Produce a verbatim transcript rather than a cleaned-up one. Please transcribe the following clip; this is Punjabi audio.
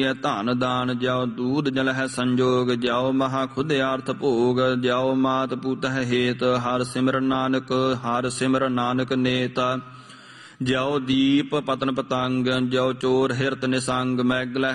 ਧਨ ਦਾਨ ਜਿਉ ਦੂਧ ਜਲ ਹੈ ਸੰਜੋਗ ਜਿਉ ਮਹਾ ਖੁਦਿਆਰਥ ਭੋਗ ਜਿਉ ਮਾਤ ਪੂਤ ਹੈ ਹੇਤ ਹਰ ਸਿਮਰ ਨਾਨਕ ਹਰ ਸਿਮਰ ਨਾਨਕ ਨੇਤ ਜਿਉ ਦੀਪ ਪਤਨ ਪਤੰਗ ਜਿਉ ਚੋਰ ਹਿਰਤ ਨਿਸੰਗ ਮੈਗਲ